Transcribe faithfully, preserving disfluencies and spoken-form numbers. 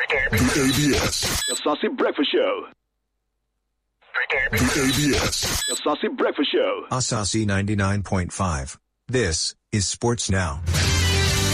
The A B S, the Saucy Breakfast Show. The A B S, the Saucy Breakfast Show. Asasi ninety-nine point five. This is Sports Now.